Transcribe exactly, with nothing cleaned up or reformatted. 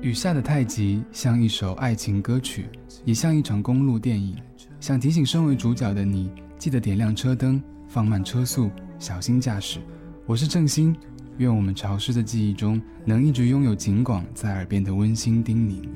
雨下的太极像一首爱情歌曲，也像一场公路电影，想提醒身为主角的你，记得点亮车灯，放慢车速，小心驾驶。我是郑兴，愿我们潮湿的记忆中能一直拥有警广在耳边的温馨叮咛。